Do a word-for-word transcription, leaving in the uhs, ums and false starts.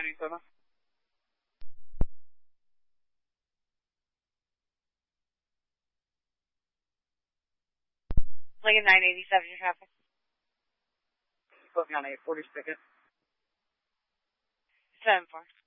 eighty-seven. Lincoln nine eighty-seven, your traffic. Put me on eight forty ticket. seven four.